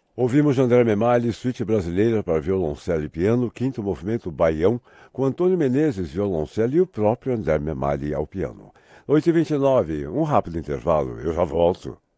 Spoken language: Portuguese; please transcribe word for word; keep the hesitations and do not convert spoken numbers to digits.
Ouvimos André Memali, Suíte Brasileira para violoncelo e piano, quinto movimento Baião, com Antônio Menezes, violoncelo e o próprio André Memali ao piano. oito e vinte e nove, um rápido intervalo, eu já volto.